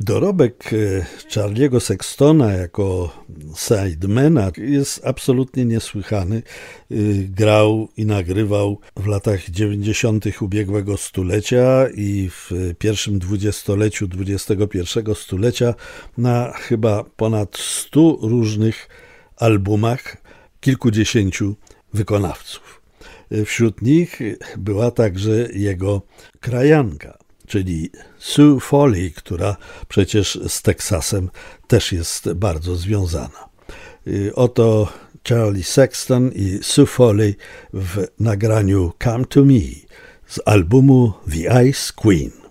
Dorobek Charliego Sextona jako sidemana jest absolutnie niesłychany. Grał i nagrywał w latach 90. ubiegłego stulecia i w pierwszym dwudziestoleciu XXI stulecia na chyba ponad 100 różnych albumach kilkudziesięciu wykonawców. Wśród nich była także jego krajanka, czyli Sue Foley, która przecież z Teksasem też jest bardzo związana. Oto Charlie Sexton i Sue Foley w nagraniu Come to Me z albumu The Ice Queen.